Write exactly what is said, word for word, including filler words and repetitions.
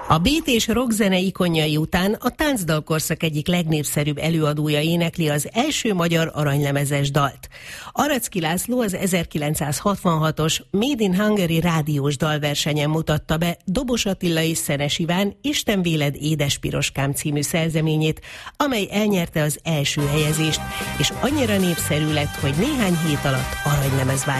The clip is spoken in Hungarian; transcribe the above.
A beat és rockzene ikonjai után a táncdalkorszak egyik legnépszerűbb előadója énekli az első magyar aranylemezes dalt. Aracki László az ezerkilencszázhatvanhatos Made in Hungary rádiós dalversenyen mutatta be Dobos Attila és Szenes Iván Isten véled édes piroskám című szerzeményét, amely elnyerte az első helyezést, és annyira népszerű lett, hogy néhány hét alatt aranylemez vált